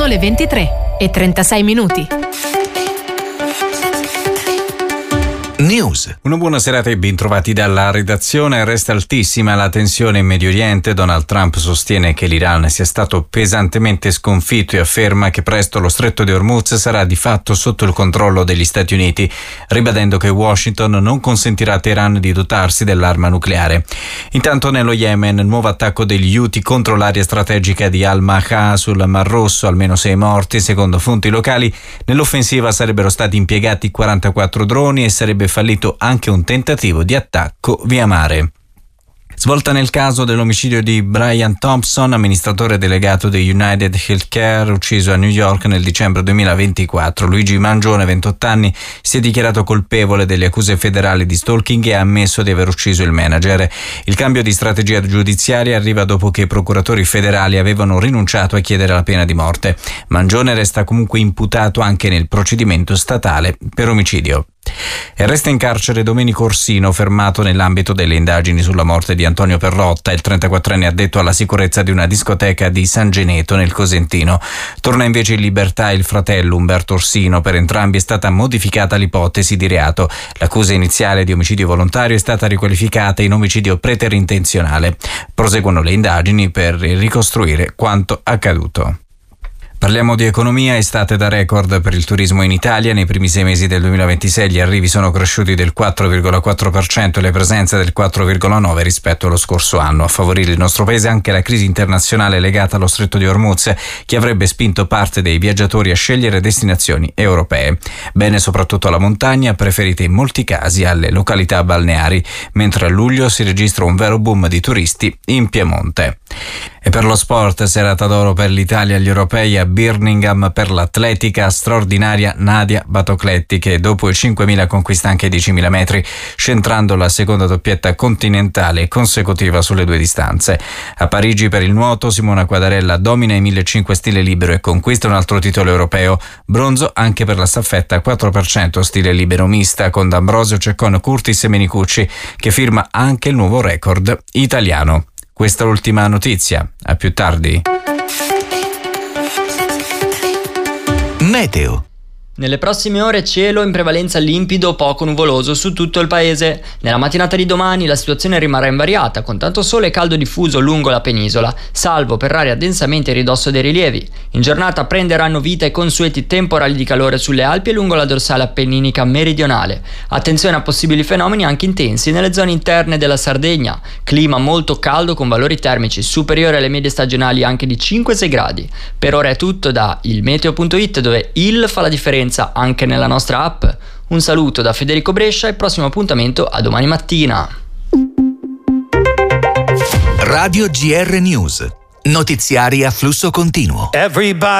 Sono le 23:36. News. Una buona serata e ben trovati dalla redazione. Resta altissima la tensione in Medio Oriente. Donald Trump sostiene che l'Iran sia stato pesantemente sconfitto e afferma che presto lo stretto di Hormuz sarà di fatto sotto il controllo degli Stati Uniti, ribadendo che Washington non consentirà a Teheran di dotarsi dell'arma nucleare. Intanto nello Yemen, nuovo attacco degli Houthi contro l'area strategica di Al-Maha sul Mar Rosso, almeno 6 morti. Secondo fonti locali, nell'offensiva sarebbero stati impiegati 44 droni e sarebbe fallito anche un tentativo di attacco via mare. Svolta nel caso dell'omicidio di Brian Thompson, amministratore delegato di United Healthcare, ucciso a New York nel dicembre 2024. Luigi Mangione, 28 anni, si è dichiarato colpevole delle accuse federali di stalking e ha ammesso di aver ucciso il manager. Il cambio di strategia giudiziaria arriva dopo che i procuratori federali avevano rinunciato a chiedere la pena di morte. Mangione resta comunque imputato anche nel procedimento statale per omicidio. E resta in carcere Domenico Orsino, fermato nell'ambito delle indagini sulla morte di Antonio Perrotta, il 34enne addetto alla sicurezza di una discoteca di San Geneto nel Cosentino. Torna invece in libertà il fratello Umberto Orsino. Per entrambi è stata modificata l'ipotesi di reato. L'accusa iniziale di omicidio volontario è stata riqualificata in omicidio preterintenzionale. Proseguono le indagini per ricostruire quanto accaduto. Parliamo di economia. Estate da record per il turismo in Italia. Nei primi 6 mesi del 2026 gli arrivi sono cresciuti del 4,4% e le presenze del 4,9% rispetto allo scorso anno. A favorire il nostro paese anche la crisi internazionale legata allo stretto di Hormuz, che avrebbe spinto parte dei viaggiatori a scegliere destinazioni europee. Bene soprattutto la montagna, preferita in molti casi alle località balneari, mentre a luglio si registra un vero boom di turisti in Piemonte. E per lo sport, serata d'oro per l'Italia agli europei a Birmingham per l'atletica straordinaria Nadia Batocletti, che dopo i 5.000 conquista anche i 10.000 metri, centrando la seconda doppietta continentale consecutiva sulle 2 distanze. A Parigi per il nuoto Simona Quadarella domina i 1.500 stile libero e conquista un altro titolo europeo. Bronzo anche per la staffetta 4% stile libero mista, con D'Ambrosio, Ceccone, Curtis e Menicucci, che firma anche il nuovo record italiano. Questa è l'ultima notizia. A più tardi. Meteo. Nelle prossime ore cielo in prevalenza limpido o poco nuvoloso su tutto il paese. Nella mattinata di domani la situazione rimarrà invariata, con tanto sole e caldo diffuso lungo la penisola, salvo per area densamente a ridosso dei rilievi. In giornata prenderanno vita i consueti temporali di calore sulle Alpi e lungo la dorsale appenninica meridionale. Attenzione a possibili fenomeni anche intensi nelle zone interne della Sardegna. Clima molto caldo con valori termici superiori alle medie stagionali anche di 5-6 gradi. Per ora è tutto da ilmeteo.it, dove il fa la differenza anche nella nostra app. Un saluto da Federico Brescia e prossimo appuntamento a domani mattina. Radio GR News. Notiziari a flusso continuo.